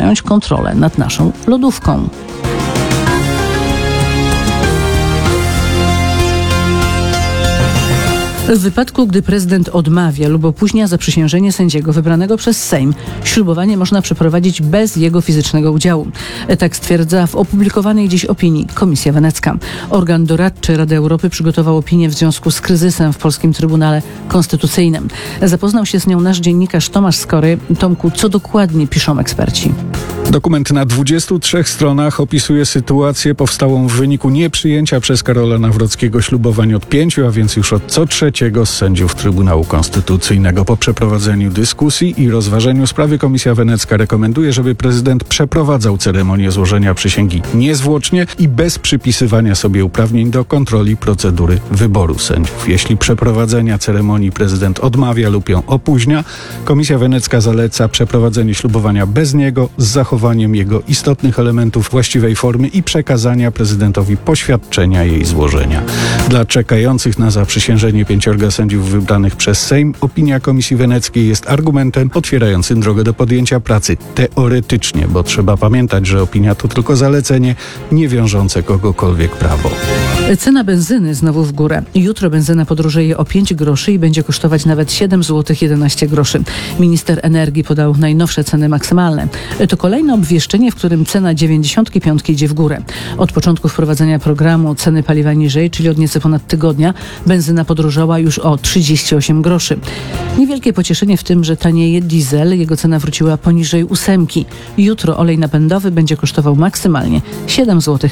przejąć kontrolę nad naszą lodówką. W wypadku, gdy prezydent odmawia lub opóźnia zaprzysiężenie sędziego wybranego przez Sejm, ślubowanie można przeprowadzić bez jego fizycznego udziału. Tak stwierdza w opublikowanej dziś opinii Komisja Wenecka. Organ doradczy Rady Europy przygotował opinię w związku z kryzysem w polskim Trybunale Konstytucyjnym. Zapoznał się z nią nasz dziennikarz Tomasz Skory. Tomku, co dokładnie piszą eksperci? Dokument na 23 stronach opisuje sytuację powstałą w wyniku nieprzyjęcia przez Karola Nawrockiego ślubowań od 5, a więc już od co trzeciego z sędziów Trybunału Konstytucyjnego. Po przeprowadzeniu dyskusji i rozważeniu sprawy Komisja Wenecka rekomenduje, żeby prezydent przeprowadzał ceremonię złożenia przysięgi niezwłocznie i bez przypisywania sobie uprawnień do kontroli procedury wyboru sędziów. Jeśli przeprowadzenia ceremonii prezydent odmawia lub ją opóźnia, Komisja Wenecka zaleca przeprowadzenie ślubowania bez niego z zachowaniem jego istotnych elementów właściwej formy i przekazania prezydentowi poświadczenia jej złożenia. Dla czekających na zaprzysiężenie 5 sędziów wybranych przez Sejm opinia Komisji Weneckiej jest argumentem otwierającym drogę do podjęcia pracy. Teoretycznie, bo trzeba pamiętać, że opinia to tylko zalecenie, nie wiążące kogokolwiek prawo. Cena benzyny znowu w górę. Jutro benzyna podrożeje o 5 groszy i będzie kosztować nawet 7 zł 11 groszy. Minister energii podał najnowsze ceny maksymalne. To kolejne obwieszczenie, w którym cena 95 idzie w górę. Od początku wprowadzenia programu ceny paliwa niżej, czyli od nieco ponad tygodnia, benzyna podrożała już o 38 groszy. Niewielkie pocieszenie w tym, że tanieje diesel. Jego cena wróciła poniżej 8. Jutro olej napędowy będzie kosztował maksymalnie 7 zł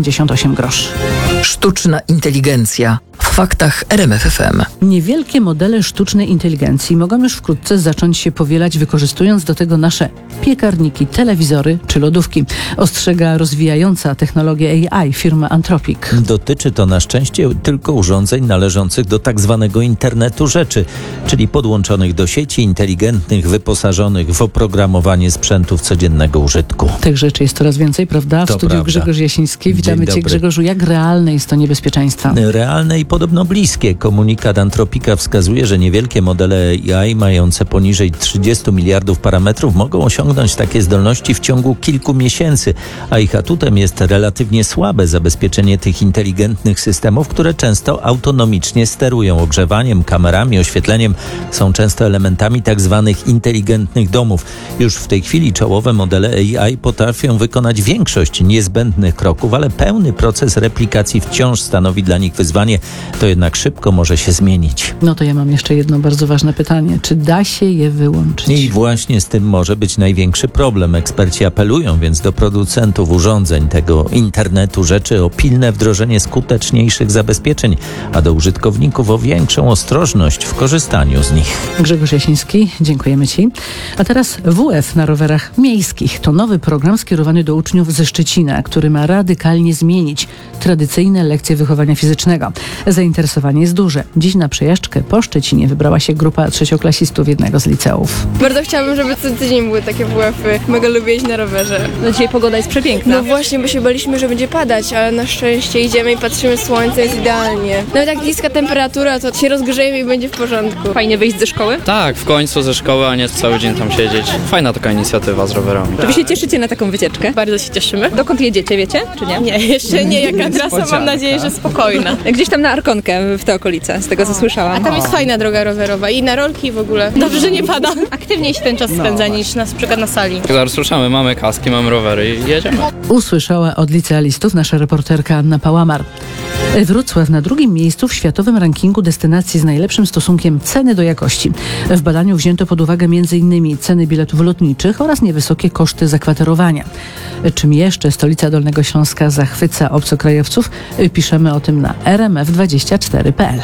98 groszy. Sztuczna inteligencja. W faktach RMF FM. Niewielkie modele sztucznej inteligencji mogą już wkrótce zacząć się powielać, wykorzystując do tego nasze piekarniki, telewizory czy lodówki. Ostrzega rozwijająca technologię AI firma Anthropic. Dotyczy to na szczęście tylko urządzeń należących do tak zwanego internetu rzeczy, czyli podłączonych do sieci inteligentnych, wyposażonych w oprogramowanie sprzętów codziennego użytku. Tych rzeczy jest coraz więcej, prawda? W To studiu prawda. Grzegorz Jasiński. Witamy Cię, Grzegorzu. Jak realne jest to niebezpieczeństwo? Realne i podobno bliskie. Komunikat Anthropika wskazuje, że niewielkie modele AI mające poniżej 30 miliardów parametrów mogą osiągnąć takie zdolności w ciągu kilku miesięcy, a ich atutem jest relatywnie słabe zabezpieczenie tych inteligentnych systemów, które często autonomicznie sterują ogrzewaniem, kamerami, oświetleniem. Są często elementami tak zwanych inteligentnych domów. Już w tej chwili czołowe modele AI potrafią wykonać większość niezbędnych kroków, ale pełny proces replikacji wciąż stanowi dla nich wyzwanie. To jednak szybko może się zmienić. No to ja mam jeszcze jedno bardzo ważne pytanie. Czy da się je wyłączyć? I właśnie z tym może być największy problem. Eksperci apelują więc do producentów urządzeń tego internetu rzeczy o pilne wdrożenie skuteczniejszych zabezpieczeń, a do użytkowników o większą ostrożność w korzystaniu z nich. Grzegorz Jasiński, dziękujemy Ci. A teraz WF na rowerach miejskich. To nowy program skierowany do uczniów ze Szczecina, który ma radykalnie zmienić tradycyjne lekcje wychowania fizycznego. Zainteresowanie jest duże. Dziś na przejażdżkę po Szczecinie wybrała się grupa trzecioklasistów jednego z liceów. Bardzo chciałabym, żeby co tydzień były takie WF-y. Mega lubię jeździć na rowerze. No dzisiaj pogoda jest przepiękna. No właśnie, bo się baliśmy, że będzie padać, ale na szczęście idziemy i patrzymy, słońce jest idealnie. Nawet jak niska temperatura, to się rozgrzejemy i będzie w porządku. Fajnie wyjść ze szkoły? Tak, w końcu ze szkoły, a nie cały dzień tam siedzieć. Fajna taka inicjatywa z rowerami. Czy wy się cieszycie na taką wycieczkę? Bardzo się cieszymy. Dokąd jedziecie, wiecie? Czy nie? Nie, jeszcze nie. Jaka trasa, mam nadzieję, że spokojna. Gdzieś tam na Arkonkę w te okolice, z tego co słyszałam. A tam jest fajna droga rowerowa i na rolki w ogóle. Dobrze, że nie pada. Aktywniej się ten czas spędza niż na przykład na sali. Zaraz ruszamy, mamy kaski, mamy rowery i jedziemy. Usłyszała od licealistów nasza reporterka Anna Pałamar. Wrocław na drugim miejscu w światowym rankingu destynacji z najlepszym stosunkiem ceny do jakości. W badaniu wzięto pod uwagę m.in. ceny biletów lotniczych oraz niewysokie koszty zakwaterowania. Czym jeszcze stolica Dolnego Śląska zachwyca obcokrajowców? Piszemy o tym na rmf24.pl.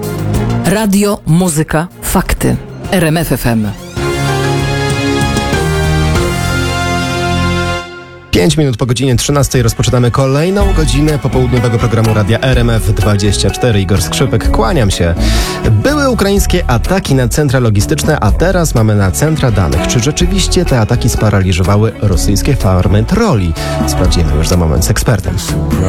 Radio, muzyka, fakty. RMF FM. 5 minut po godzinie 13 rozpoczynamy kolejną godzinę popołudniowego programu Radia RMF24. Igor Skrzypek, kłaniam się. Były ukraińskie ataki na centra logistyczne, a teraz mamy na centra danych. Czy rzeczywiście te ataki sparaliżowały rosyjskie farmy troli? Sprawdzimy już za moment z ekspertem.